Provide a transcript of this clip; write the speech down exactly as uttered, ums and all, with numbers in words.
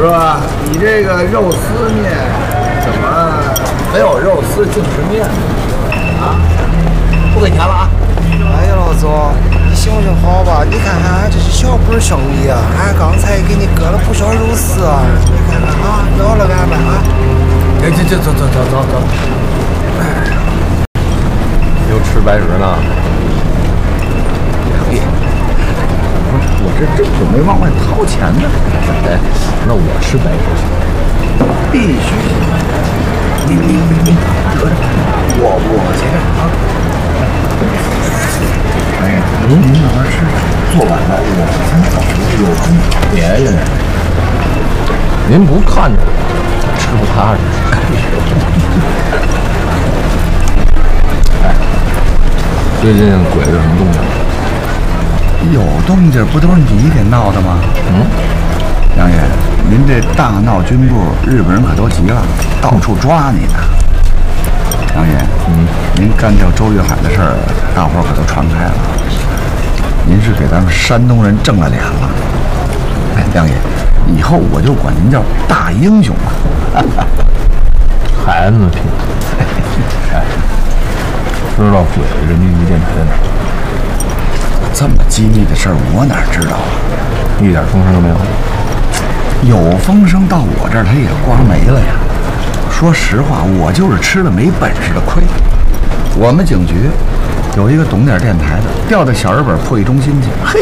是吧？你这个肉丝面怎么没有肉丝净是面呢？啊，不给钱了啊！ 哎呀，老总，你行行好吧？你看看，这是小本生意啊！俺刚才给你割了不少肉丝啊！你看看啊，饶了俺吧啊！ 这这这走走走走走！ 又吃白食呢？ 我这正准备往外掏钱呢。 哎，那我吃白食。 必须！你你你，得着，我我钱啊！哎呀，您您慢慢吃，做晚了我先走，有空别人。 您不看着吃不踏实。哎，最近鬼子有什么动静？ 有动静不都是你给闹的吗？ 嗯， 杨爷，您这大闹军部，日本人可都急了，到处抓你呢。杨爷， 嗯， 您干掉周玉海的事儿，大伙儿可都传开了。您是给咱们山东人正了脸了。哎，杨爷，以后我就管您叫大英雄了。 孩子们听。哎，知道鬼人民邮电台在哪儿？ 这么机密的事儿，我哪知道啊？ 一点风声都没有。 有风声到我这儿，他也刮没了呀。说实话，我就是吃了没本事的亏。我们警局有一个懂点电台的，调到小日本破译中心去，嘿。